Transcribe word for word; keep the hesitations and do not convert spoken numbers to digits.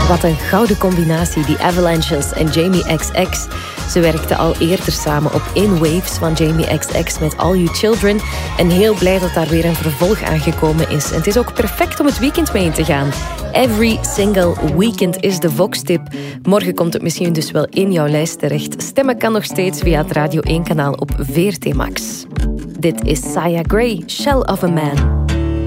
Wat een gouden combinatie, die Avalanches en Jamie X X. Ze werkten al eerder samen op In Waves van Jamie X X met All You Children. En heel blij dat daar weer een vervolg aan gekomen is. En het is ook perfect om het weekend mee in te gaan. Every single weekend is de Vox-tip. Morgen komt het misschien dus wel in jouw lijst terecht. Stemmen kan nog steeds via het Radio één-kanaal op V R T Max. Dit is Saya Gray, Shell of a Man.